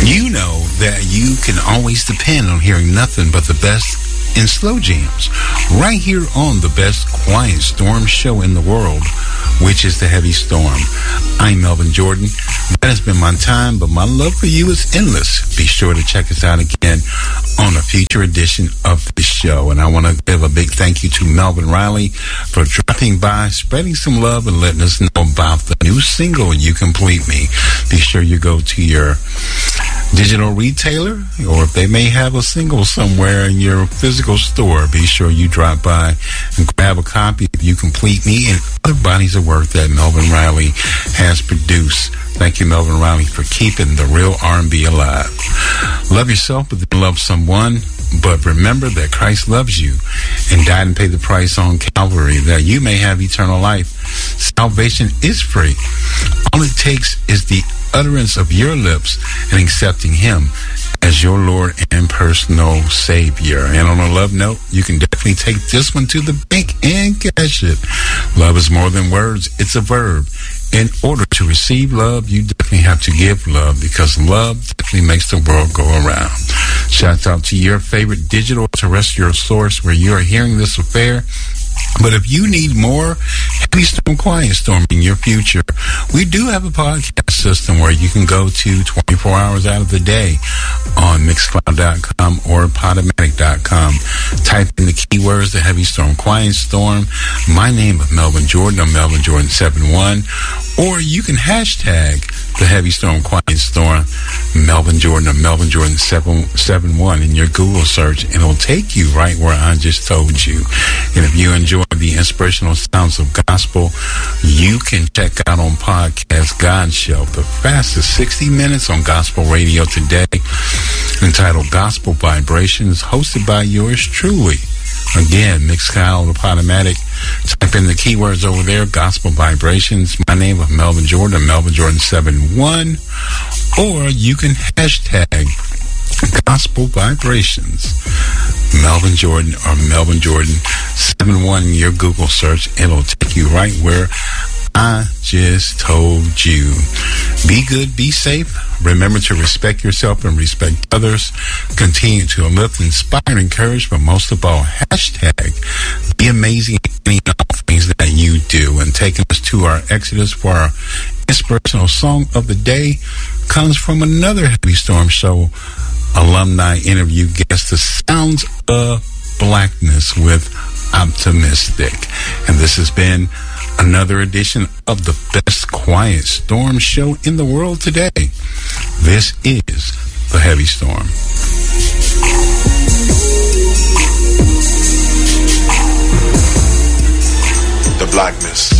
You know that you can always depend on hearing nothing but the best in slow jams right here on the best quiet storm show in the world, which is the Heavy Storm. I'm Melvin Jordan. That has been my time, but my love for you is endless. Be sure to check us out again on a future edition of the show. And I want to give a big thank you to Melvin Riley for dropping by, spreading some love, and letting us know about the new single, You Complete Me. Be sure you go to your digital retailer, or if they may have a single somewhere in your physical store, be sure you drop by and grab a copy of You Complete Me and other bodies of work that Melvin Riley has produced. Thank you, Melvin Riley, for keeping the real R&B alive. Love yourself, but then love someone. But remember that Christ loves you and died and paid the price on Calvary that you may have eternal life. Salvation is free. All it takes is the utterance of your lips and accepting Him as your Lord and personal Savior. And on a love note, you can definitely take this one to the bank and cash it. Love is more than words, it's a verb. In order to receive love, you definitely have to give love, because love definitely makes the world go around. Shout out to your favorite digital terrestrial source where you are hearing this affair. But if you need more Heavy Storm, Quiet Storm in your future, we do have a podcast system where you can go to 24 hours out of the day on Mixcloud.com or Podomatic.com. Type in the keywords, the Heavy Storm, Quiet Storm, my name is Melvin Jordan, I'm Melvin Jordan 71, or you can hashtag the Heavy Storm, Quiet Storm, Melvin Jordan or Melvin Jordan 771 in your Google search, and it'll take you right where I just told you. And if you enjoy the inspirational sounds of gospel, you can check out on podcast God Show, the fastest 60 minutes on gospel radio today, entitled Gospel Vibrations, hosted by yours truly. Again, Mixcloud or Podomatic. Type in the keywords over there, Gospel Vibrations. My name is Melvin Jordan, Melvin Jordan 71. Or you can hashtag Gospel Vibrations, Melvin Jordan or Melvin Jordan 71 in your Google search. It'll take you right where I just told you. Be good, be safe. Remember to respect yourself and respect others. Continue to uplift, inspire, encourage, but most of all, hashtag be amazing in all things that you do. And taking us to our Exodus for our inspirational song of the day comes from another Heavy Storm Show alumni interview guest, The Sounds of Blackness with Optimistic. And this has been another edition of the best quiet storm show in the world today. This is the Heavy Storm. The Blackness.